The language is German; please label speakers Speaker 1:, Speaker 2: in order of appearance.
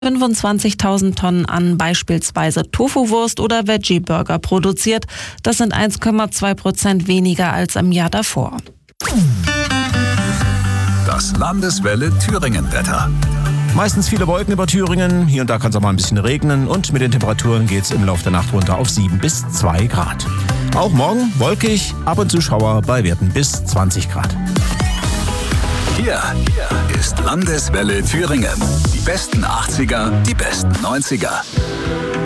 Speaker 1: 25.000 Tonnen an beispielsweise Tofu-Wurst oder Veggie-Burger produziert. Das sind 1,2% weniger als im Jahr davor.
Speaker 2: Das Landeswelle Thüringen-Wetter.
Speaker 3: Meistens viele Wolken über Thüringen, hier und da kann es auch mal ein bisschen regnen und mit den Temperaturen geht es im Laufe der Nacht runter auf 7 bis 2 Grad. Auch morgen wolkig, ab und zu Schauer bei Werten bis 20 Grad.
Speaker 2: Hier ist Landeswelle Thüringen. Die besten 80er, die besten 90er.